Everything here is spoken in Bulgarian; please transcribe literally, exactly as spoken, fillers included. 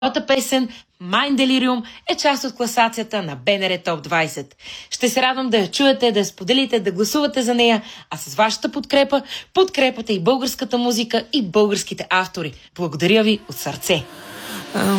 Моята песен Mind Delirium е част от класацията на БНР Топ двайсет. Ще се радвам да я чуете, да я споделите, да гласувате за нея, а с вашата подкрепа подкрепате и българската музика и българските автори. Благодаря ви от сърце!